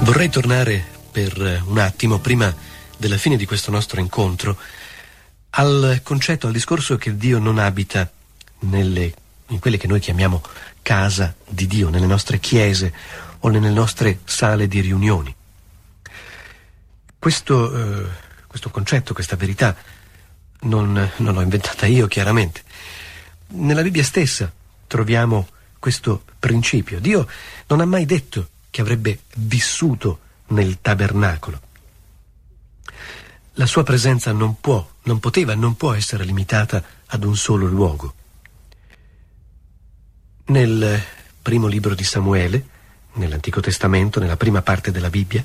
Vorrei tornare per un attimo, prima della fine di questo nostro incontro, al concetto, al discorso che Dio non abita in quelle che noi chiamiamo casa di Dio, nelle nostre chiese o nelle nostre sale di riunioni. Questo concetto, questa verità, non l'ho inventata io, chiaramente. Nella Bibbia stessa troviamo questo principio. Dio non ha mai detto che avrebbe vissuto nel tabernacolo. La sua presenza non può essere limitata ad un solo luogo. Nel primo libro di Samuele, nell'Antico Testamento, nella prima parte della Bibbia,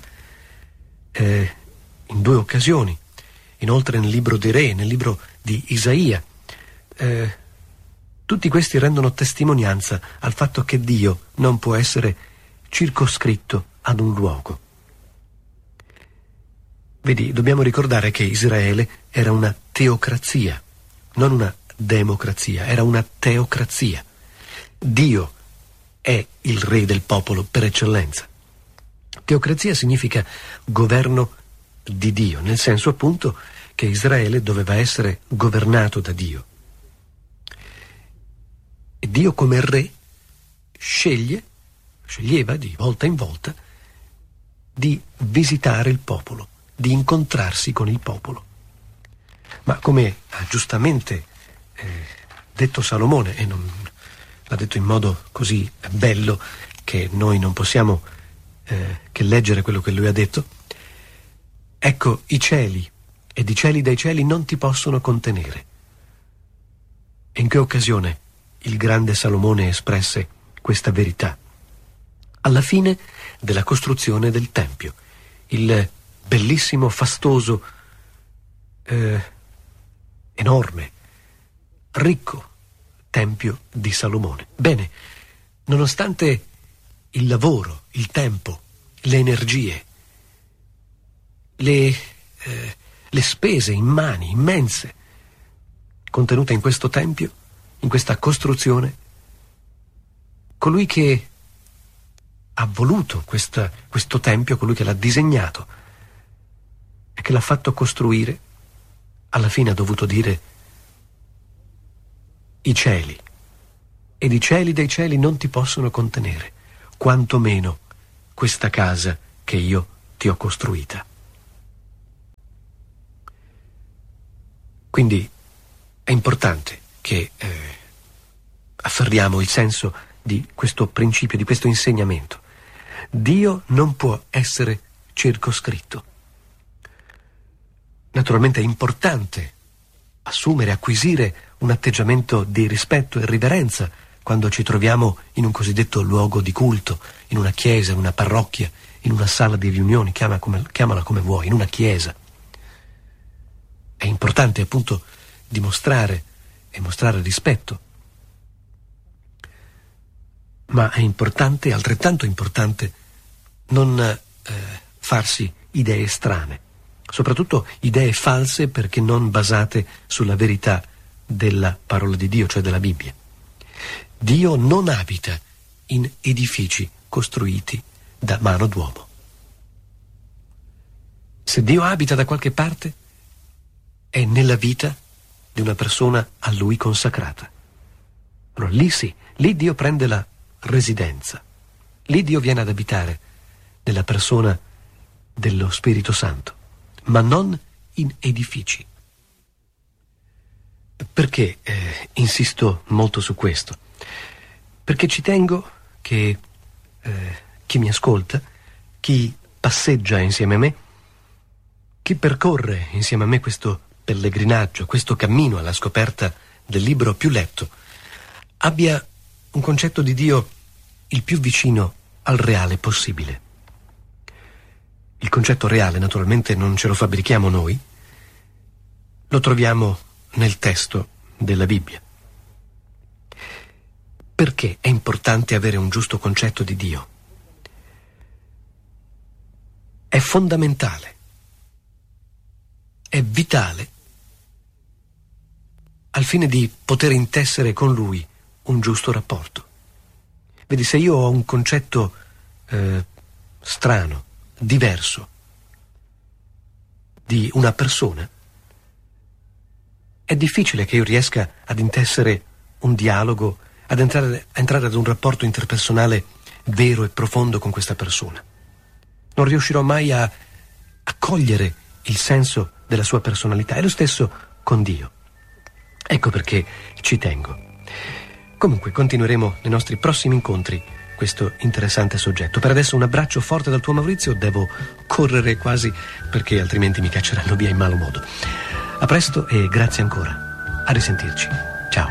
in 2 occasioni, inoltre nel libro dei Re, nel libro di Isaia, tutti questi rendono testimonianza al fatto che Dio non può essere circoscritto ad un luogo. Vedi, dobbiamo ricordare che Israele era una teocrazia, non una democrazia, era una teocrazia. Dio è il re del popolo per eccellenza. Teocrazia significa governo di Dio, nel senso appunto che Israele doveva essere governato da Dio. E Dio come re sceglieva di volta in volta di visitare il popolo, di incontrarsi con il popolo. Ma come ha giustamente detto Salomone, e non l'ha detto in modo così bello che noi non possiamo che leggere quello che lui ha detto, ecco, i cieli ed i cieli dei cieli non ti possono contenere. E in che occasione il grande Salomone espresse questa verità? Alla fine della costruzione del Tempio, il bellissimo, fastoso, enorme, ricco Tempio di Salomone. Bene, nonostante il lavoro, il tempo, le energie, le spese immani, immense, contenute in questo Tempio, in questa costruzione, colui che ha voluto questo Tempio, colui che l'ha disegnato e che l'ha fatto costruire, alla fine ha dovuto dire: i cieli ed i cieli dei cieli non ti possono contenere, quantomeno questa casa che io ti ho costruita. Quindi è importante che afferriamo il senso di questo principio, di questo insegnamento. Dio non può essere circoscritto. Naturalmente è importante acquisire un atteggiamento di rispetto e riverenza quando ci troviamo in un cosiddetto luogo di culto, in una chiesa, in una parrocchia, in una sala di riunioni, chiamala come vuoi, in una chiesa. È importante appunto dimostrare e mostrare rispetto. Ma è importante, altrettanto importante, non farsi idee strane, soprattutto idee false perché non basate sulla verità della parola di Dio, cioè della Bibbia. Dio non abita in edifici costruiti da mano d'uomo. Se Dio abita da qualche parte, è nella vita di una persona a Lui consacrata. Allora lì sì, lì Dio prende la residenza. Lì Dio viene ad abitare nella persona dello Spirito Santo, ma non in edifici. Perché insisto molto su questo? Perché ci tengo che chi mi ascolta, chi passeggia insieme a me, chi percorre insieme a me questo pellegrinaggio, questo cammino alla scoperta del libro più letto, abbia un concetto di Dio il più vicino al reale possibile. Il concetto reale, naturalmente, non ce lo fabbrichiamo noi, lo troviamo nel testo della Bibbia. Perché è importante avere un giusto concetto di Dio? È fondamentale, è vitale, al fine di poter intessere con Lui un giusto rapporto. Vedi, se io ho un concetto strano diverso di una persona, è difficile che io riesca ad intessere un dialogo, ad entrare ad un rapporto interpersonale vero e profondo con questa persona. Non riuscirò mai a cogliere il senso della sua personalità. È lo stesso con Dio. Ecco perché ci tengo. Comunque continueremo nei nostri prossimi incontri questo interessante soggetto. Per adesso un abbraccio forte dal tuo Maurizio. Devo correre quasi perché altrimenti mi cacceranno via in malo modo. A presto e grazie ancora. A risentirci.